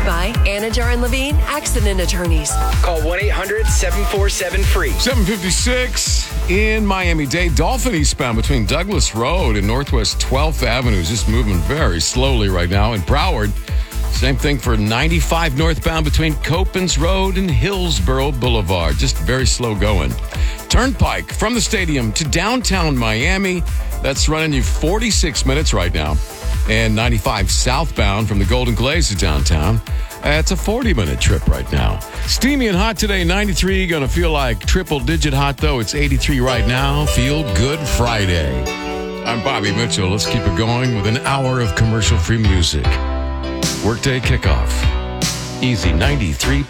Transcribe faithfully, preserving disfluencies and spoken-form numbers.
by Anajar and Levine Accident Attorneys. Call one eight hundred seven four seven free. seven fifty-six in Miami-Dade. Dolphin eastbound between Douglas Road and Northwest twelfth Avenue is just moving very slowly right now. In Broward, same thing for ninety-five northbound between Copans Road and Hillsborough Boulevard. Just very slow going. Turnpike from the stadium to downtown Miami. That's running you forty-six minutes right now. And ninety-five southbound from the Golden Glades to downtown. It's a forty-minute trip right now. Steamy and hot today, ninety-three. Going to feel like triple-digit hot, though. It's eighty-three right now. Feel good Friday. I'm Bobby Mitchell. Let's keep it going with an hour of commercial-free music. Workday kickoff. Easy ninety-three.